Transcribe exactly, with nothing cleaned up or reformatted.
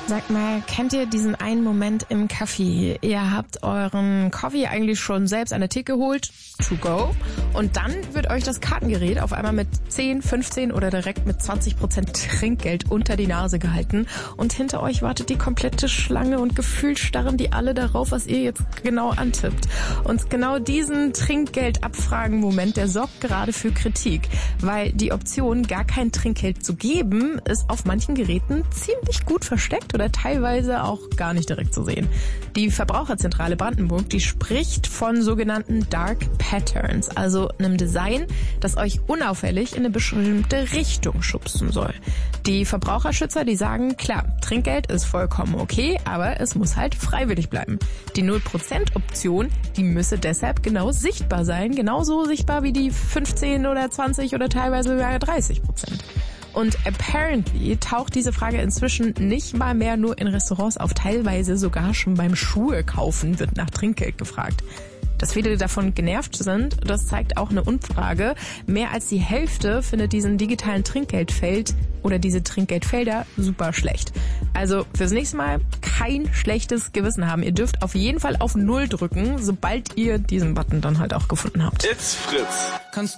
Sagt mal, kennt ihr diesen einen Moment im Café? Ihr habt euren Coffee eigentlich schon selbst an der Theke geholt, to go, und dann wird euch das Kartengerät auf einmal mit zehn, fünfzehn oder direkt mit zwanzig Prozent Trinkgeld unter die Nase gehalten und hinter euch wartet die komplette Schlange und gefühlt starren die alle darauf, was ihr jetzt genau antippt. Und genau diesen Trinkgeld-Abfragen-Moment, der sorgt gerade für Kritik, weil die Option, gar kein Trinkgeld zu geben, ist auf manchen Geräten ziemlich gut versteckt oder teilweise auch gar nicht direkt zu sehen. Die Verbraucherzentrale Brandenburg, die spricht von sogenannten Dark Patterns, also einem Design, das euch unauffällig in eine bestimmte Richtung schubsen soll. Die Verbraucherschützer, die sagen, klar, Trinkgeld ist vollkommen okay, aber es muss halt freiwillig bleiben. Die null Prozent Option, die müsse deshalb genau sichtbar sein, genauso sichtbar wie die fünfzehn oder zwanzig oder teilweise sogar dreißig Prozent. Und apparently taucht diese Frage inzwischen nicht mal mehr nur in Restaurants auf, teilweise sogar schon beim Schuhe kaufen wird nach Trinkgeld gefragt. Dass viele davon genervt sind, das zeigt auch eine Umfrage. Mehr als die Hälfte findet diesen digitalen Trinkgeldfeld oder diese Trinkgeldfelder super schlecht. Also fürs nächste Mal kein schlechtes Gewissen haben. Ihr dürft auf jeden Fall auf Null drücken, sobald ihr diesen Button dann halt auch gefunden habt. It's Fritz. Kannst